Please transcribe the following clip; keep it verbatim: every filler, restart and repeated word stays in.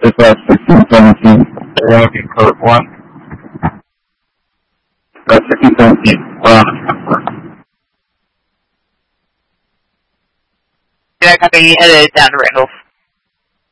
It's at sixteen seventeen. American code one. That's sixteen seventeen. Wow. Yeah, copy. Headed down to Randolph.